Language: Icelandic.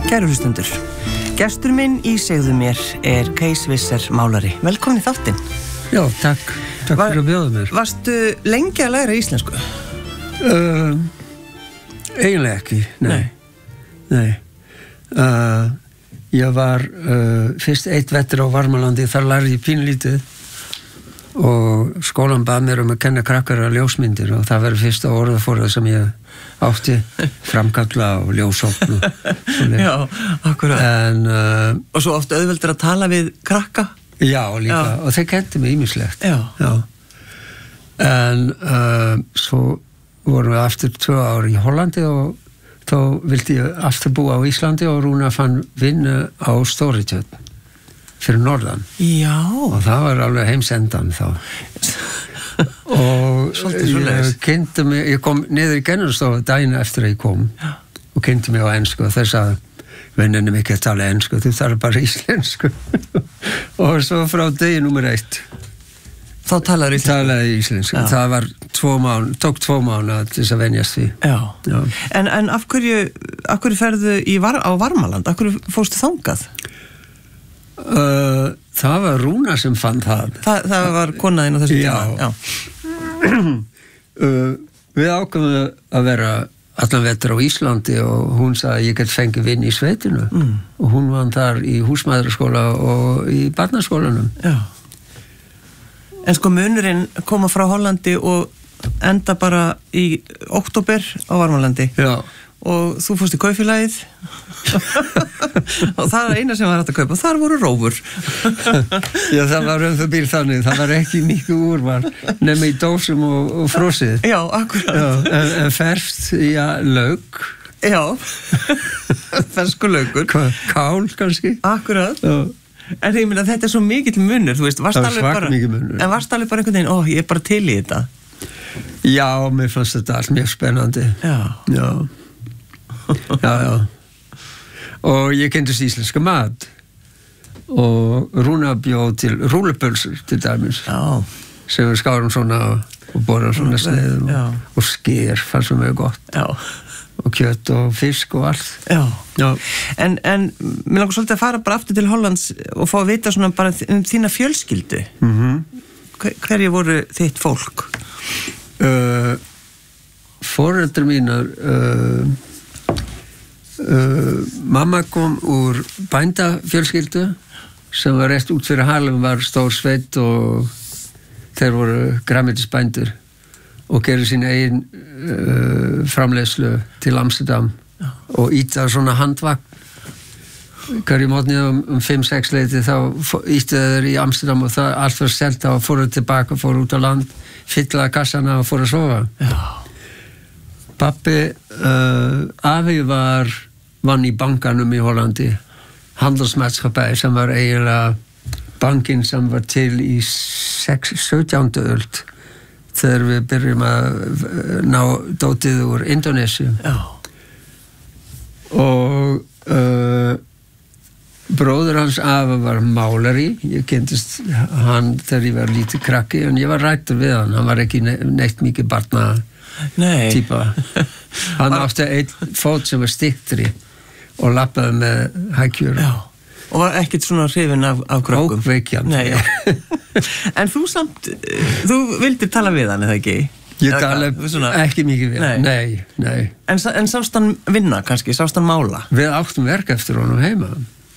Kæru hlustendur, gestur minn í Segðu mér Kees Visser málari. Velkomin í þáttinn. Já, takk fyrir að bjóða mér. Varstu lengi að læra íslensku? Eiginlega ekki, nei. Ég var fyrst eitt vetur á Varmalandi, þar lærði ég pínlítið og skólan bað mér að kenna krakkar að ljósmyndir og það var fyrsta orðaforða sem ég átti, framkalla og ljósókn Já, akkurat. Og svo oft auðveldur að tala við krakka? Já, líka, og þeir kenndi mig ýmislegt. Já. En svo vorum við aftur 2 ár í Hollandi og þá vildi ég aftur búa á Íslandi og Rúna fann vinnu á Stóritjörn fyrir norðan. Já. Og það var alveg heimsendan þá. Og ég kom niður í kennarastofu daginn eftir að ég kom og kynnti mig á ensku og þeir sagði, við nennum ekki að tala ensku, þú þarf bara íslensku. Og svo frá degi nummer 1 þá talaði íslensku. Það tók 2 mánuði til þess að venjast því. Já. En af hverju ferðu á Varmaland? Af hverju fórstu þangað? Það var Rúna sem fann það. Það var konaðinn á þessum tíma? Já. Við ákveðum að vera allan vetur á Íslandi og hún sagði að ég get fengið vinn í sveitinu og hún vann þar í húsmæðraskóla og í barnaskólanum. Já. En sko munurinn koma frá Hollandi og enda bara í október á Varmalandi. Já. Og þú fórst í kaupfélagið og það eina sem var hægt að kaupa, þar voru rófur. Já, það var það bíl þannig, það var ekki mikið úrval nema í dósum og frosið. Já, akkurat. Já, en ferskt, lauk. Já, fersku laukur. Kál kannski. Akkurat. Já. En ég meina, þetta svo mikill munur, þú veist, það var svart mikið munur. En varst alveg bara einhvern veginn, ég er bara til í þetta. Já, mér fannst þetta allt mjög spennandi. Já. Og ég kynntist íslenska mat og Rúna bjóð til rúllupölsur til dæmis sem við skárum svona og borðum svona sneiðum og sker fannst svo mjög gott og kjött og fisk og allt. Já. En mér langar svolítið að fara bara aftur til Hollands og fá að vita svona bara þína fjölskyldu. Hverju voru þitt fólk? Foreldrar mínar mamma kom úr bændafjölskyldu sem var rétt út fyrir Harlem, var stór sveit og þeir voru grænmetisbændur og gerðu sín eigin framleiðslu til Amsterdam og íta svona handvagn hverju mótni 5-6 leiti þá ítti þeir í Amsterdam og það allt var selt og fóru tilbaka, fóru út á land fyllaði kassana og fóru að sofa. Pappi afi vann í bankanum í Hollandi, handelsmaatskappij sem var eiginlega bankin sem var til í 17. öld þegar við byrjum að ná dótið úr Indonésiu. Og bróður hans afa var málari, ég kynntist hann þegar ég var lítið krakki en ég var ræddur við hann var ekki neitt mikið barna típa. Hann átti einn fót sem var styttri og lappaði með hækjur. Já. Og var ekkert svona hrifinn af krökkum? Ókveikjandi. Nei, en þú samt, þú vildir tala við hann, eða ekki? Ég tala ekki mikið við hann, nei. En sást hann vinna kannski, sást hann mála? Við áttum verk eftir honum heima.